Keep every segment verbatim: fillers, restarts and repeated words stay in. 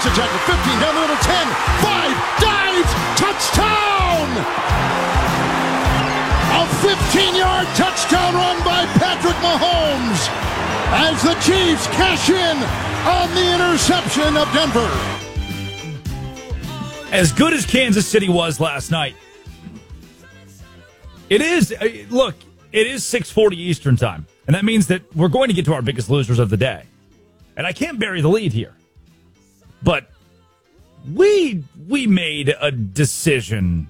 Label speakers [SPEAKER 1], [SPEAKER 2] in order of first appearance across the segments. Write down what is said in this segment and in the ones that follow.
[SPEAKER 1] the tackle. fifteen, down the middle, ten, five, dives, touchdown! A fifteen-yard touchdown run by Patrick Mahomes as the Chiefs cash in on the interception of Denver.
[SPEAKER 2] As good as Kansas City was last night, it is, look, it is six forty Eastern time, and that means that we're going to get to our biggest losers of the day. And I can't bury the lead here, but we we made a decision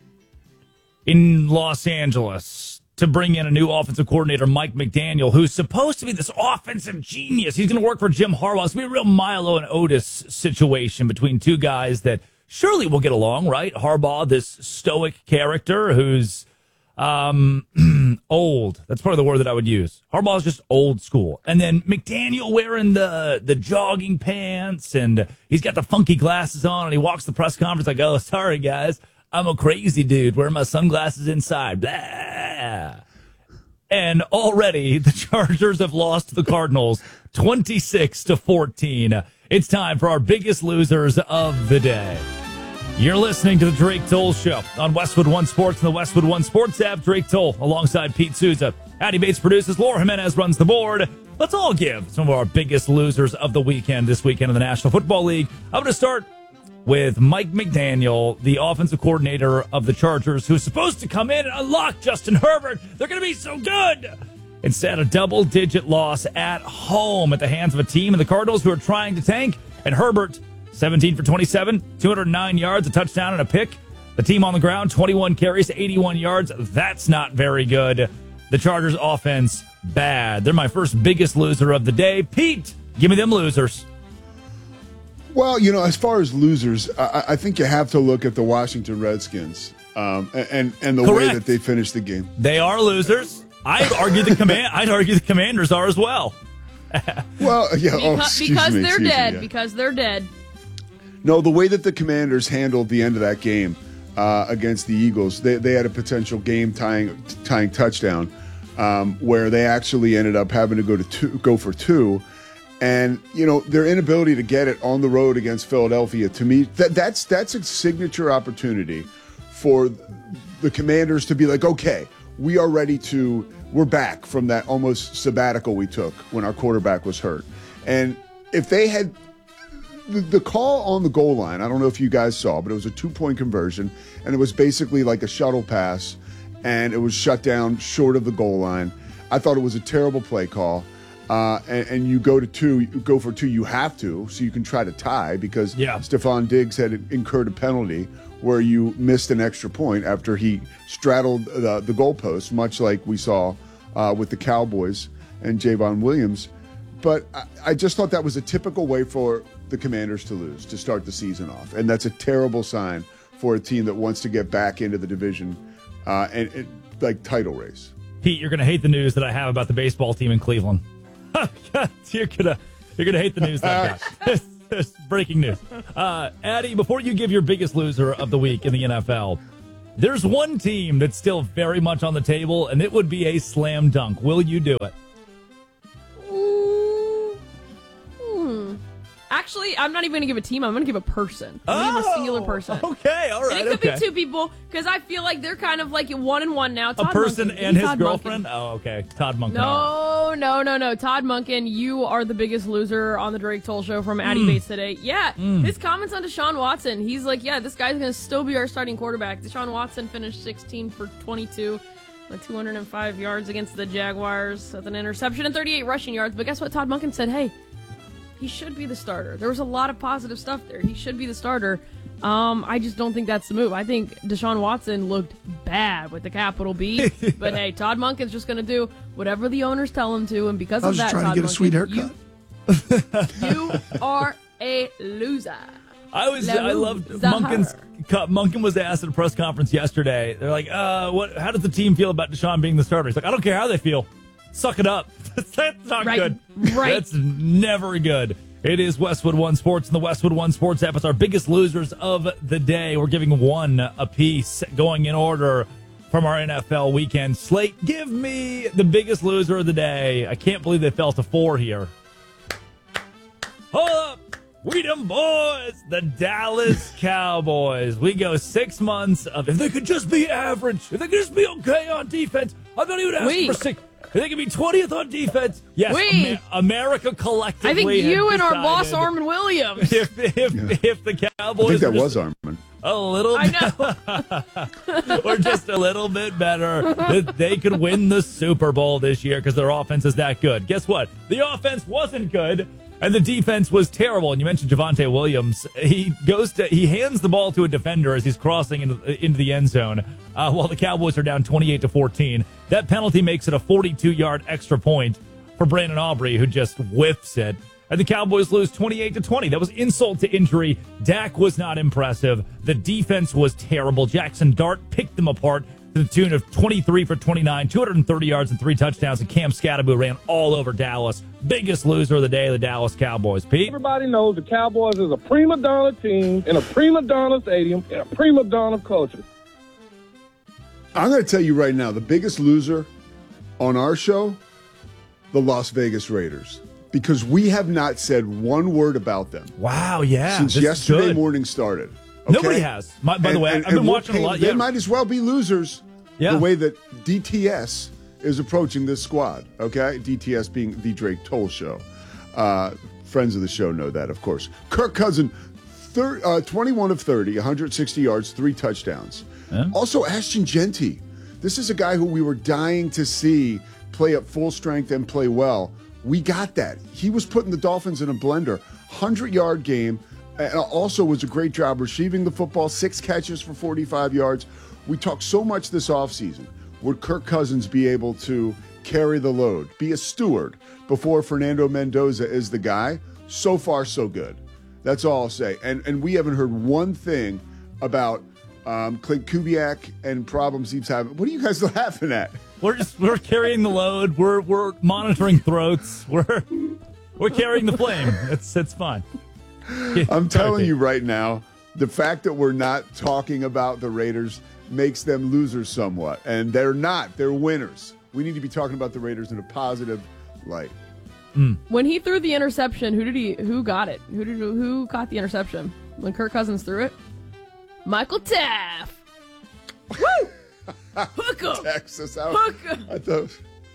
[SPEAKER 2] in Los Angeles to bring in a new offensive coordinator, Mike McDaniel, who's supposed to be this offensive genius. He's going to work for Jim Harbaugh. It's going to be a real Milo and Otis situation between two guys that surely will get along, right? Harbaugh, this stoic character who's um, old. That's probably the word that I would use. Harbaugh's just old school. And then McDaniel wearing the, the jogging pants, and he's got the funky glasses on, and he walks the press conference like, oh, sorry, guys. I'm a crazy dude wearing my sunglasses inside. Blah. And already the Chargers have lost to the Cardinals twenty-six to fourteen. It's time for our biggest losers of the day. You're listening to the Drake Toll Show on Westwood One Sports and the Westwood One Sports app. Drake Toll alongside Pete Souza. Addy Bates produces. Laura Jimenez runs the board. Let's all give some of our biggest losers of the weekend this weekend in the National Football League. I'm going to start with Mike McDaniel, the offensive coordinator of the Chargers, who's supposed to come in and unlock Justin Herbert. They're going to be so good. Instead, a double-digit loss at home at the hands of a team in the Cardinals who are trying to tank. And Herbert, seventeen for twenty-seven, two hundred nine yards, a touchdown, and a pick. The team on the ground, twenty-one carries, eighty-one yards. That's not very good. The Chargers offense, bad. They're my first biggest loser of the day. Pete, give me them losers.
[SPEAKER 3] Well, you know, as far as losers, I, I think you have to look at the Washington Redskins um, and and the
[SPEAKER 2] Correct.
[SPEAKER 3] way that they finished the game.
[SPEAKER 2] They are losers. I'd argue the command. I'd argue the Commanders are as well.
[SPEAKER 3] Well, yeah, oh,
[SPEAKER 4] because,
[SPEAKER 3] excuse
[SPEAKER 4] because
[SPEAKER 3] me,
[SPEAKER 4] they're
[SPEAKER 3] excuse
[SPEAKER 4] dead.
[SPEAKER 3] me, yeah.
[SPEAKER 4] Because they're dead.
[SPEAKER 3] No, the way that the Commanders handled the end of that game uh, against the Eagles, they they had a potential game tying tying touchdown um, where they actually ended up having to go to two, go for two. And, you know, their inability to get it on the road against Philadelphia, to me, that that's that's a signature opportunity for the Commanders to be like, okay, we are ready to, we're back from that almost sabbatical we took when our quarterback was hurt. And if they had, the, the call on the goal line, I don't know if you guys saw, but it was a two-point conversion, and it was basically like a shuttle pass, and it was shut down short of the goal line. I thought it was a terrible play call. Uh, and, and you go to two, you go for two, you have to, so you can try to tie because
[SPEAKER 2] yeah.
[SPEAKER 3] Stephon Diggs had incurred a penalty where you missed an extra point after he straddled the, the goalpost, much like we saw uh, with the Cowboys and Javon Williams. But I, I just thought that was a typical way for the Commanders to lose, to start the season off. And that's a terrible sign for a team that wants to get back into the division uh, and, and like title race.
[SPEAKER 2] Pete, you're going to hate the news that I have about the baseball team in Cleveland. you're gonna you're gonna hate the news that I got. Breaking news. Uh, Addy, before you give your biggest loser of the week in the N F L, there's one team that's still very much on the table, and it would be a slam dunk. Will you do it?
[SPEAKER 4] Ooh. Hmm. Actually, I'm not even going to give a team. I'm going to give a person. I'm going to give a singular person.
[SPEAKER 2] Okay, all right,
[SPEAKER 4] And it could
[SPEAKER 2] okay.
[SPEAKER 4] be two people, because I feel like they're kind of like one and one now. Todd
[SPEAKER 2] a person
[SPEAKER 4] Monken.
[SPEAKER 2] and his
[SPEAKER 4] Todd
[SPEAKER 2] girlfriend?
[SPEAKER 4] Monken.
[SPEAKER 2] Oh, okay. Todd Monken.
[SPEAKER 4] No, no, no, no. Todd Monken, you are the biggest loser on the Drake Toll Show from Addy
[SPEAKER 2] Mm.
[SPEAKER 4] Bates today. Yeah,
[SPEAKER 2] Mm.
[SPEAKER 4] his comments on Deshaun Watson. He's like, yeah, this guy's going to still be our starting quarterback. Deshaun Watson finished sixteen for twenty-two with two hundred five yards against the Jaguars with an interception and thirty-eight rushing yards. But guess what? Todd Monken said, hey, he should be the starter. There was a lot of positive stuff there. He should be the starter. Um, I just don't think that's the move. I think Deshaun Watson looked bad with the capital B. But hey, Todd Monken's just going to do whatever the owners tell him to, and because
[SPEAKER 1] I
[SPEAKER 4] of
[SPEAKER 1] was
[SPEAKER 4] that,
[SPEAKER 1] just trying
[SPEAKER 4] Todd
[SPEAKER 1] to get a
[SPEAKER 4] Monken,
[SPEAKER 1] sweet haircut.
[SPEAKER 4] You, you are a loser.
[SPEAKER 2] I was
[SPEAKER 4] La
[SPEAKER 2] I loved
[SPEAKER 4] loser.
[SPEAKER 2] Monken's Monken was asked at a press conference yesterday. They're like, uh, what how does the team feel about Deshaun being the starter? He's like, I don't care how they feel. Suck it up. That's not
[SPEAKER 4] Right.
[SPEAKER 2] good.
[SPEAKER 4] Right.
[SPEAKER 2] That's never good. It is Westwood One Sports and the Westwood One Sports app. It's our biggest losers of the day. We're giving one apiece, going in order from our N F L weekend slate. Give me the biggest loser of the day. I can't believe they fell to four here. Hold up. We them boys, the Dallas Cowboys. We go six months of if they could just be average, if they could just be okay on defense. I'm not even asking
[SPEAKER 4] We.
[SPEAKER 2] for six. If they could be twentieth on defense. Yes,
[SPEAKER 4] We.
[SPEAKER 2] Ama- America collectively.
[SPEAKER 4] I think you
[SPEAKER 2] have
[SPEAKER 4] and our boss
[SPEAKER 2] decided
[SPEAKER 4] Armin Williams.
[SPEAKER 2] If if, if the Cowboys,
[SPEAKER 3] I think that
[SPEAKER 2] are just
[SPEAKER 3] was Armin.
[SPEAKER 2] a little,
[SPEAKER 4] I know.
[SPEAKER 2] or just a little bit better, that they could win the Super Bowl this year because their offense is that good. Guess what? The offense wasn't good. And the defense was terrible. And you mentioned Javonte Williams. He goes to he hands the ball to a defender as he's crossing into, into the end zone uh, while the Cowboys are down twenty-eight to fourteen. That penalty makes it a forty-two yard extra point for Brandon Aubrey, who just whiffs it. And the Cowboys lose twenty-eight to twenty. That was insult to injury. Dak was not impressive. The defense was terrible. Jackson Dart picked them apart to the tune of twenty-three for twenty-nine, two hundred thirty yards and three touchdowns, and Cam Scatterbo ran all over Dallas. Biggest loser of the day, the Dallas Cowboys. Pete?
[SPEAKER 5] Everybody knows the Cowboys is a prima donna team in a prima donna stadium in a prima donna culture.
[SPEAKER 3] I'm going to tell you right now, the biggest loser on our show, the Las Vegas Raiders, because we have not said one word about them
[SPEAKER 2] Wow, yeah.
[SPEAKER 3] since
[SPEAKER 2] this is
[SPEAKER 3] yesterday
[SPEAKER 2] good.
[SPEAKER 3] morning started. Okay?
[SPEAKER 2] Nobody has. My, by the
[SPEAKER 3] And-
[SPEAKER 2] way,
[SPEAKER 3] and-
[SPEAKER 2] I've been
[SPEAKER 3] and we're
[SPEAKER 2] watching a
[SPEAKER 3] paying-
[SPEAKER 2] lot.
[SPEAKER 3] They
[SPEAKER 2] Yeah.
[SPEAKER 3] might as well be losers
[SPEAKER 2] Yeah.
[SPEAKER 3] the way that D T S is approaching this squad, okay? D T S being the Drake Toll Show. Uh, friends of the show know that, of course. Kirk Cousins, thir- uh, twenty-one of thirty, one hundred sixty yards, three touchdowns.
[SPEAKER 2] Yeah.
[SPEAKER 3] Also, Ashton Genty. This is a guy who we were dying to see play at full strength and play well. We got that. He was putting the Dolphins in a blender. one hundred yard game. And also was a great job receiving the football, six catches for forty-five yards. We talked so much this offseason. Would Kirk Cousins be able to carry the load, be a steward before Fernando Mendoza is the guy? So far, so good. That's all I'll say. And and we haven't heard one thing about um, Clint Kubiak and problems he's having. What are you guys laughing at?
[SPEAKER 2] We're just we're carrying the load. We're we're monitoring throats. We're we're carrying the flame. It's it's fine.
[SPEAKER 3] I'm telling you right now, the fact that we're not talking about the Raiders makes them losers somewhat. And they're not. They're winners. We need to be talking about the Raiders in a positive light.
[SPEAKER 4] When he threw the interception, who did he? Who got it? Who did? Who caught the interception when Kirk Cousins threw it? Michael Taft. Woo! Hook 'em.
[SPEAKER 3] Texas out.
[SPEAKER 4] Hook 'em.
[SPEAKER 3] I thought.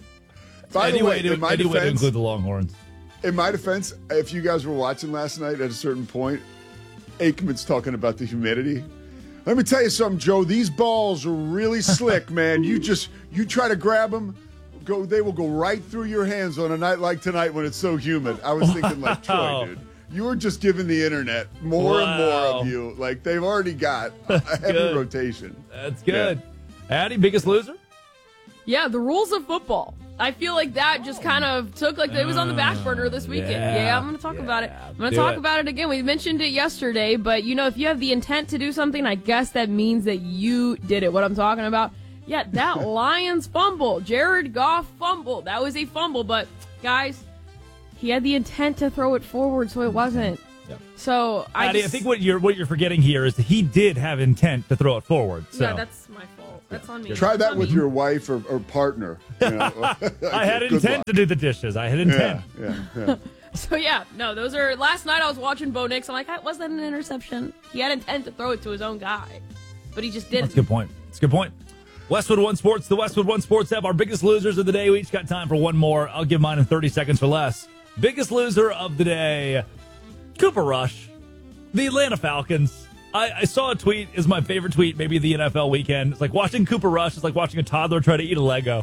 [SPEAKER 3] By
[SPEAKER 2] Any
[SPEAKER 3] the way,
[SPEAKER 2] way to,
[SPEAKER 3] in my
[SPEAKER 2] any way to
[SPEAKER 3] defense,
[SPEAKER 2] include the Longhorns.
[SPEAKER 3] in my defense, if you guys were watching last night at a certain point, Aikman's talking about the humidity. Let me tell you something, Joe. These balls are really slick, man. You just you try to grab them, go. They will go right through your hands on a night like tonight when it's so humid. I was thinking like
[SPEAKER 2] Wow.
[SPEAKER 3] Troy, dude. You were just giving the internet more and more
[SPEAKER 2] Wow.
[SPEAKER 3] of you. Like they've already got a heavy
[SPEAKER 2] good.
[SPEAKER 3] rotation.
[SPEAKER 2] That's good. Addie, biggest loser?
[SPEAKER 4] Yeah, the rules of football. I feel like that just kind of took like it was on the back burner this weekend.
[SPEAKER 2] yeah,
[SPEAKER 4] Yeah, I'm going to talk
[SPEAKER 2] yeah,
[SPEAKER 4] about it. I'm going
[SPEAKER 2] do
[SPEAKER 4] to talk
[SPEAKER 2] it.
[SPEAKER 4] about it again. We mentioned it yesterday, but you know, if you have the intent to do something, I guess that means that you did it. What I'm talking about? Yeah, that Lions fumble, Jared Goff fumble. That was a fumble, but guys, he had the intent to throw it forward, so it wasn't.
[SPEAKER 2] Yep.
[SPEAKER 4] So I
[SPEAKER 2] Addie,
[SPEAKER 4] just,
[SPEAKER 2] I think what you're what you're forgetting here is that he did have intent to throw it forward. So
[SPEAKER 4] yeah, that's my fault. That's on me.
[SPEAKER 3] Try
[SPEAKER 4] That's
[SPEAKER 3] that
[SPEAKER 4] on
[SPEAKER 3] with
[SPEAKER 4] me.
[SPEAKER 3] your wife or, or partner. You know?
[SPEAKER 2] I had
[SPEAKER 3] Good
[SPEAKER 2] intent
[SPEAKER 3] luck.
[SPEAKER 2] to do the dishes. I had intent.
[SPEAKER 3] Yeah, yeah, yeah.
[SPEAKER 4] So yeah, no, those are. Last night I was watching Bo Nix. I'm like, was that an interception? He had intent to throw it to his own guy, but he just didn't.
[SPEAKER 2] That's a good point. That's a good point. Westwood One Sports, the Westwood One Sports app, our biggest losers of the day. We each got time for one more. I'll give mine in thirty seconds or less. Biggest loser of the day, Cooper Rush, the Atlanta Falcons. I, I saw a tweet, is my favorite tweet, maybe the N F L weekend. It's like watching Cooper Rush is like watching a toddler try to eat a Lego.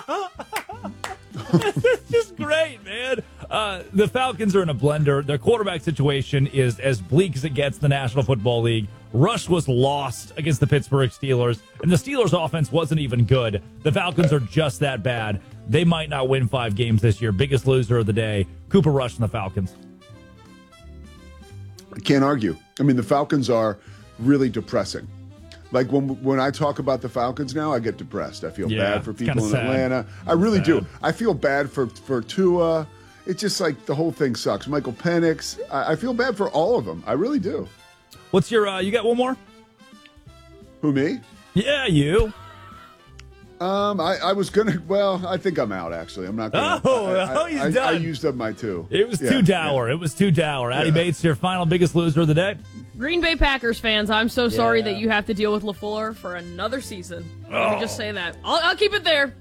[SPEAKER 2] It's just great, man. Uh, the Falcons are in a blender. Their quarterback situation is as bleak as it gets in the National Football League. Rush was lost against the Pittsburgh Steelers, and the Steelers' offense wasn't even good. The Falcons are just that bad. They might not win five games this year. Biggest loser of the day, Cooper Rush and the Falcons.
[SPEAKER 3] I can't argue. I mean, the Falcons are really depressing. Like when when I talk about the Falcons now, I get depressed. I feel
[SPEAKER 2] Yeah,
[SPEAKER 3] bad for
[SPEAKER 2] it's
[SPEAKER 3] people
[SPEAKER 2] kinda
[SPEAKER 3] in
[SPEAKER 2] sad.
[SPEAKER 3] Atlanta. I really
[SPEAKER 2] Sad.
[SPEAKER 3] do. I feel bad for for Tua. It's just like the whole thing sucks. Michael Penix. I, I feel bad for all of them. I really do.
[SPEAKER 2] What's your, uh, you got one more?
[SPEAKER 3] Who, me?
[SPEAKER 2] Yeah, you.
[SPEAKER 3] Um, I, I was gonna. Well, I think I'm out. Actually, I'm not. Gonna,
[SPEAKER 2] Oh,
[SPEAKER 3] I, I,
[SPEAKER 2] oh, he's
[SPEAKER 3] I,
[SPEAKER 2] done.
[SPEAKER 3] I used up my two.
[SPEAKER 2] It was
[SPEAKER 3] Yeah,
[SPEAKER 2] too dour.
[SPEAKER 3] yeah.
[SPEAKER 2] It was too dour. Addy
[SPEAKER 3] Yeah.
[SPEAKER 2] Bates, your final biggest loser of the day.
[SPEAKER 4] Green Bay Packers fans, I'm so sorry
[SPEAKER 2] Yeah.
[SPEAKER 4] that you have to deal with LaFleur for another season. Let me just say that. I'll, I'll keep it there.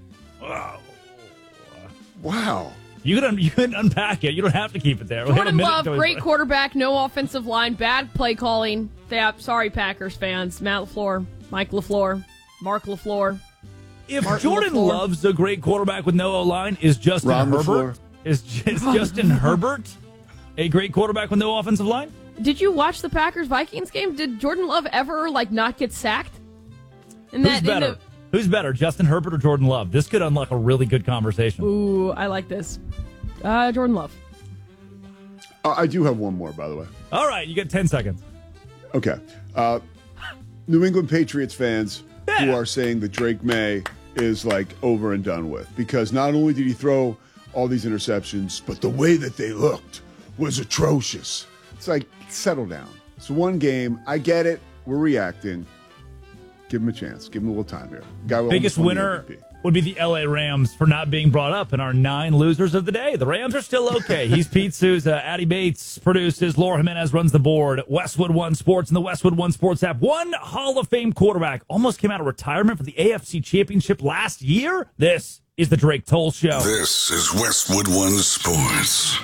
[SPEAKER 3] Wow.
[SPEAKER 2] You can un- you can unpack it. You don't have to keep it there. We have a
[SPEAKER 4] Jordan
[SPEAKER 2] minute
[SPEAKER 4] Love,
[SPEAKER 2] to-
[SPEAKER 4] great quarterback, no offensive line, bad play calling. Yeah, sorry, Packers fans. Matt LaFleur, Mike LaFleur, Mark LaFleur.
[SPEAKER 2] If
[SPEAKER 4] Martin
[SPEAKER 2] Jordan
[SPEAKER 4] LaFleur.
[SPEAKER 2] Love's a great quarterback with no O-line, is Justin
[SPEAKER 3] Ron
[SPEAKER 2] Herbert
[SPEAKER 3] LaFleur.
[SPEAKER 2] is, is Justin Herbert a great quarterback with no offensive line?
[SPEAKER 4] Did you watch the Packers Vikings game? Did Jordan Love ever like not get sacked? In
[SPEAKER 2] Who's
[SPEAKER 4] in
[SPEAKER 2] better?
[SPEAKER 4] the-
[SPEAKER 2] Who's better, Justin Herbert or Jordan Love? This could unlock a really good conversation.
[SPEAKER 4] Ooh, I like this. Uh, Jordan Love.
[SPEAKER 3] Uh, I do have one more, by the way.
[SPEAKER 2] All right, you get ten seconds.
[SPEAKER 3] Okay. Uh, New England Patriots fans who
[SPEAKER 2] Yeah.
[SPEAKER 3] are saying that Drake May is like over and done with because not only did he throw all these interceptions, but the way that they looked was atrocious. It's like, settle down. It's one game. I get it. We're reacting. Give him a chance. Give him a little time here. Guy will
[SPEAKER 2] Biggest
[SPEAKER 3] almost win the
[SPEAKER 2] winner
[SPEAKER 3] M V P.
[SPEAKER 2] would be the L A Rams for not being brought up in our nine losers of the day. The Rams are still okay. He's Pete Souza. Addy Bates produces. Laura Jimenez runs the board. Westwood One Sports and the Westwood One Sports app. One Hall of Fame quarterback almost came out of retirement for the A F C Championship last year. This is the Drake Toll Show.
[SPEAKER 6] This is Westwood One Sports.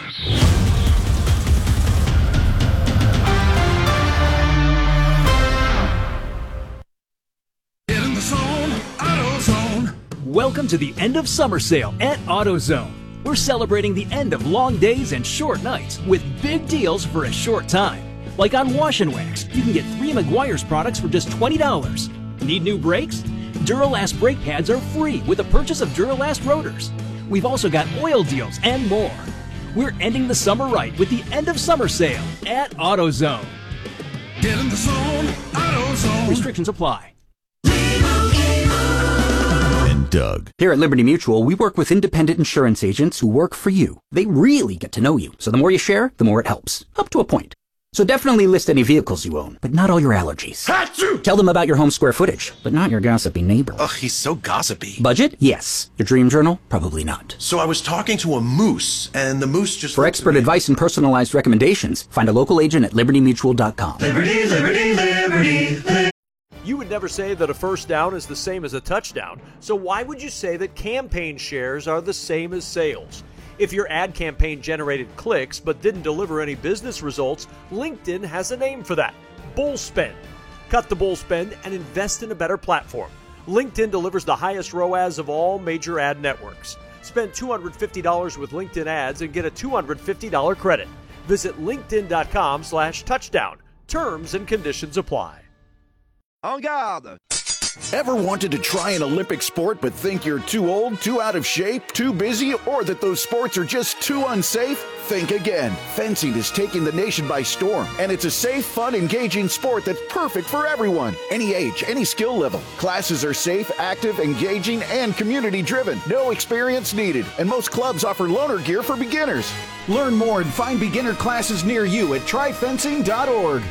[SPEAKER 7] Get in the zone, AutoZone.
[SPEAKER 8] Welcome to the end of summer sale at AutoZone. We're celebrating the end of long days and short nights with big deals for a short time. Like on Wash and Wax, you can get three Meguiar's products for just twenty dollars. Need new brakes? Duralast brake pads are free with the purchase of Duralast rotors. We've also got oil deals and more. We're ending the summer right with the end of summer sale at AutoZone.
[SPEAKER 7] Get in the zone, AutoZone.
[SPEAKER 8] Restrictions apply.
[SPEAKER 9] And Doug.
[SPEAKER 10] Here at Liberty Mutual, we work with independent insurance agents who work for you. They really get to know you, so the more you share, the more it helps. Up to a point. So definitely list any vehicles you own, but not all your allergies.
[SPEAKER 7] Achoo!
[SPEAKER 10] Tell them about your home square footage, but not your gossipy neighbor.
[SPEAKER 11] Ugh, he's so gossipy.
[SPEAKER 10] Budget? Yes. Your dream journal? Probably not.
[SPEAKER 11] So I was talking to a moose, and the moose just...
[SPEAKER 10] For
[SPEAKER 11] looked
[SPEAKER 10] expert
[SPEAKER 11] at me.
[SPEAKER 10] advice and personalized recommendations, find a local agent at liberty mutual dot com.
[SPEAKER 7] Liberty, liberty, liberty, liberty.
[SPEAKER 12] You would never say that a first down is the same as a touchdown, so why would you say that campaign shares are the same as sales? If your ad campaign generated clicks but didn't deliver any business results, LinkedIn has a name for that: bull spend. Cut the bull spend and invest in a better platform. LinkedIn delivers the highest R O A S of all major ad networks. Spend two hundred fifty dollars with LinkedIn ads and get a two hundred fifty dollars credit. Visit linkedin.com slash touchdown. Terms and conditions apply.
[SPEAKER 13] En garde! Ever wanted to try an Olympic sport but think you're too old, too out of shape, too busy, or that those sports are just too unsafe? Think again. Fencing is taking the nation by storm, and it's a safe, fun, engaging sport that's perfect for everyone. Any age, any skill level. Classes are safe, active, engaging, and community-driven. No experience needed, and most clubs offer loaner gear for beginners. Learn more and find beginner classes near you at try fencing dot org.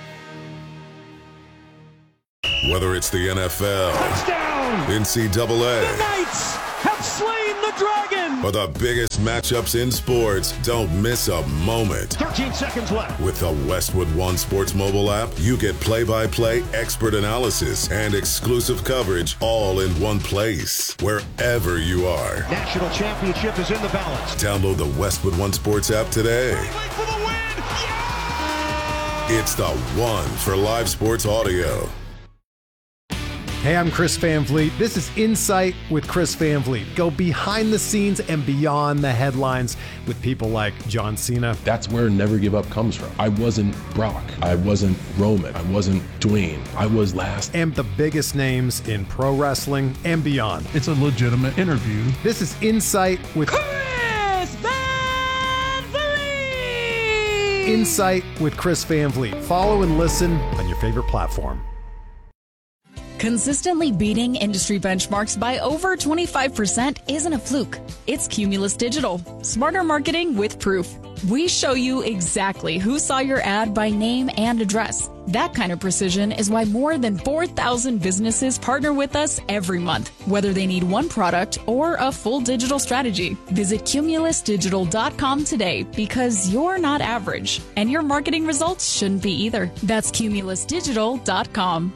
[SPEAKER 6] Whether it's the N F L,
[SPEAKER 7] Touchdown!
[SPEAKER 6] N C double A,
[SPEAKER 7] The Knights have slain the dragon!
[SPEAKER 6] or the biggest matchups in sports, don't miss a moment.
[SPEAKER 7] thirteen seconds left.
[SPEAKER 6] With the Westwood One Sports mobile app, you get play-by-play expert analysis and exclusive coverage all in one place, wherever you are.
[SPEAKER 7] National championship is in the balance.
[SPEAKER 6] Download the Westwood One Sports app today.
[SPEAKER 7] For the win! Yeah!
[SPEAKER 6] It's the one for live sports audio.
[SPEAKER 14] Hey, I'm Chris Van Vliet. This is Insight with Chris Van Vliet. Go behind the scenes and beyond the headlines with people like John Cena.
[SPEAKER 15] That's where Never Give Up comes from. I wasn't Brock. I wasn't Roman. I wasn't Dwayne. I was last.
[SPEAKER 14] And the biggest names in pro wrestling and beyond.
[SPEAKER 16] It's a legitimate interview.
[SPEAKER 14] This is Insight with
[SPEAKER 7] Chris Van Vliet!
[SPEAKER 14] Insight with Chris Van Vliet. Follow and listen on your favorite platform.
[SPEAKER 17] Consistently beating industry benchmarks by over twenty-five percent isn't a fluke. It's Cumulus Digital. Smarter marketing with proof. We show you exactly who saw your ad by name and address. That kind of precision is why more than four thousand businesses partner with us every month, whether they need one product or a full digital strategy. Visit Cumulus Digital dot com today because you're not average, and your marketing results shouldn't be either. That's Cumulus Digital dot com.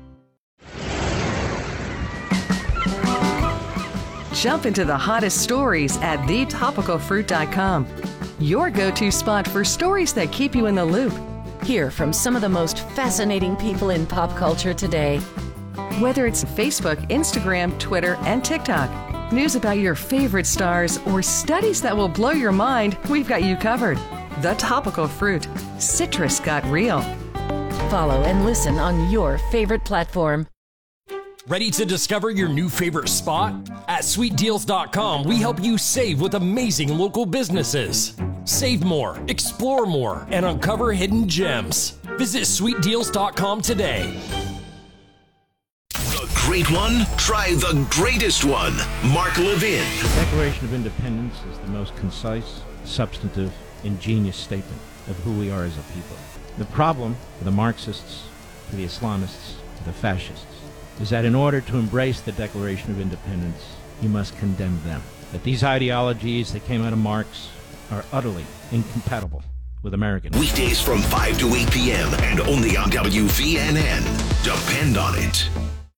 [SPEAKER 9] Jump into the hottest stories at the topical fruit dot com. Your go-to spot for stories that keep you in the loop.
[SPEAKER 16] Hear from some of the most fascinating people in pop culture today.
[SPEAKER 9] Whether it's Facebook, Instagram, Twitter, and TikTok, news about your favorite stars, or studies that will blow your mind, we've got you covered. The Topical Fruit. Citrus got real.
[SPEAKER 16] Follow and listen on your favorite platform.
[SPEAKER 18] Ready to discover your new favorite spot? At sweet deals dot com, we help you save with amazing local businesses. Save more, explore more, and uncover hidden gems. Visit sweet deals dot com today.
[SPEAKER 19] The great one? Try the greatest one. Mark Levin.
[SPEAKER 20] The Declaration of Independence is the most concise, substantive, ingenious statement of who we are as a people. The problem for the Marxists, for the Islamists, for the fascists, is that in order to embrace the Declaration of Independence, you must condemn them. That these ideologies that came out of Marx are utterly incompatible with American.
[SPEAKER 19] Weekdays from five to eight p.m. and only on W V N N. Depend on it.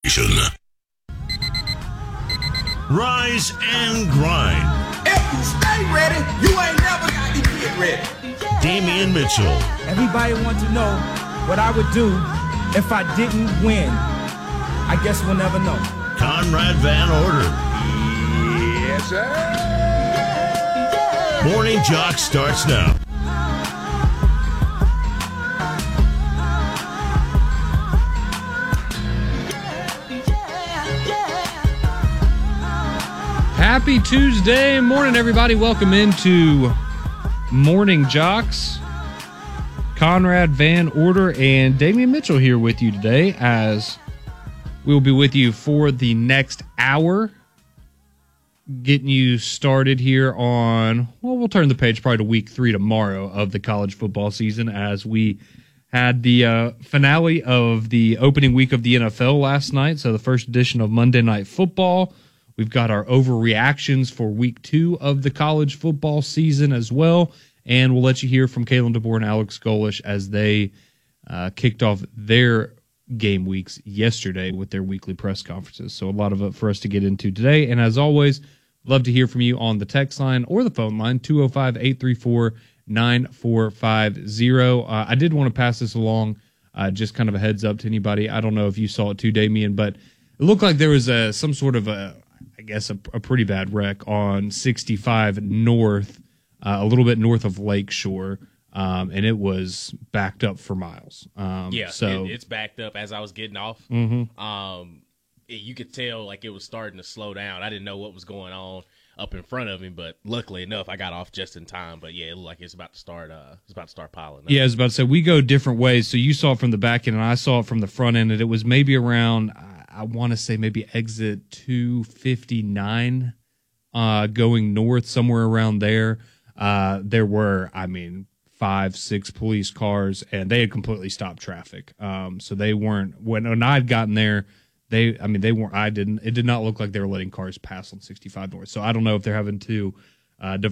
[SPEAKER 21] Rise and grind.
[SPEAKER 22] If you stay ready, you ain't never got to get ready.
[SPEAKER 21] Damian Mitchell.
[SPEAKER 23] Everybody wants to know what I would do if I didn't win. I guess we'll never know.
[SPEAKER 21] Conrad Van Order.
[SPEAKER 22] Yes, sir.
[SPEAKER 21] Morning Jock starts now.
[SPEAKER 24] Happy Tuesday morning, everybody. Welcome into Morning Jocks. Conrad Van Order and Damian Mitchell here with you today as we will be with you for the next hour, getting you started here on, well, we'll turn the page probably to week three tomorrow of the college football season as we had the uh, finale of the opening week of the N F L last night, so the first edition of Monday Night Football. We've got our overreactions for week two of the college football season as well, and we'll let you hear from Kalen DeBoer and Alex Golish as they uh, kicked off their game weeks yesterday with their weekly press conferences. So a lot of it for us to get into today. And as always, love to hear from you on the text line or the phone line, two oh five, eight three four, nine four five zero. Uh, I did want to pass this along, uh, just kind of a heads up to anybody. I don't know if you saw it too, Damian, but it looked like there was a, some sort of a, I guess, a, a pretty bad wreck on sixty-five North, uh, a little bit north of Lakeshore. Um, and it was backed up for miles. Um,
[SPEAKER 25] yeah,
[SPEAKER 24] so
[SPEAKER 25] it, it's backed up as I was getting off.
[SPEAKER 24] Mm-hmm.
[SPEAKER 25] Um, it, you could tell like it was starting to slow down. I didn't know what was going on up in front of him, but luckily enough, I got off just in time. But yeah, it looked like it's about to start. Uh, it's about to start piling up.
[SPEAKER 24] Yeah, I was about to say we go different ways. So you saw it from the back end, and I saw it from the front end, and it was maybe around. I want to say maybe exit two fifty-nine, uh, going north somewhere around there. Uh, there were, I mean. five, six police cars, and they had completely stopped traffic. Um, so they weren't, when, when I'd gotten there, they, I mean, they weren't, I didn't, it did not look like they were letting cars pass on sixty-five North. So I don't know if they're having to uh,